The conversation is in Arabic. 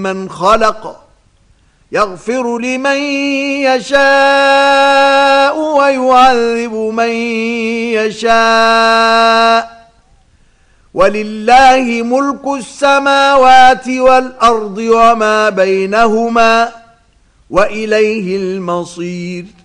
ممن خلق يغفر لمن يشاء ويعذب من يشاء ولله ملك السماوات والأرض وما بينهما وإليه المصير